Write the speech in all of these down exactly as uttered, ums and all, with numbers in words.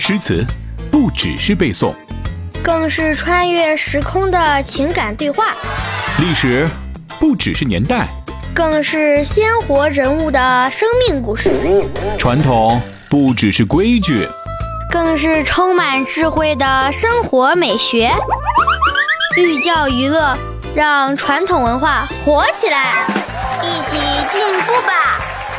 诗词不只是背诵， 更是穿越时空的情感对话； 历史不只是年代， 更是鲜活人物的生命故事； 传统不只是规矩， 更是充满智慧的生活美学。寓教于乐，让传统文化活起来，一起进步吧！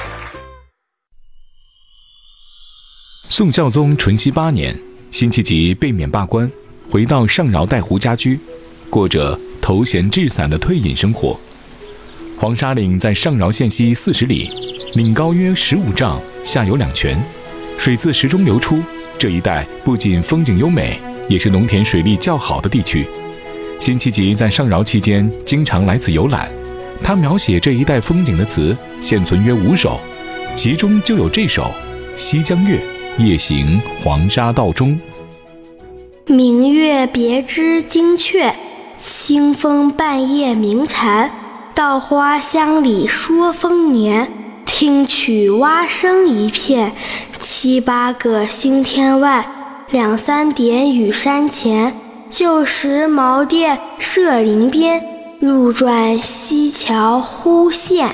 宋孝宗淳熙八年，辛弃疾被免罢官，回到上饶带湖家居，过着头衔置散的退隐生活。黄沙岭在上饶县西四十里，岭高约十五丈，下有两泉，水自石中流出。这一带不仅风景优美，也是农田水利较好的地区。辛弃疾在上饶期间经常来此游览，他描写这一带风景的词现存约五首，其中就有这首《西江月·夜行黄沙道中》。 明月别枝惊鹊，清风半夜鸣蝉。稻花香里说丰年，听取蛙声一片。七八个星天外，两三点雨山前。旧时茅店社林边，路转溪桥忽见。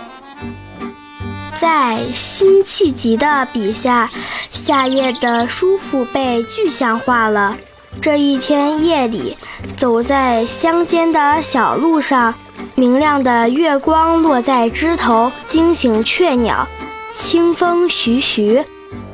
在辛弃疾的笔下，夏夜的舒服被具象化了。这一天夜里，走在乡间的小路上，明亮的月光落在枝头，惊醒雀鸟。清风徐徐，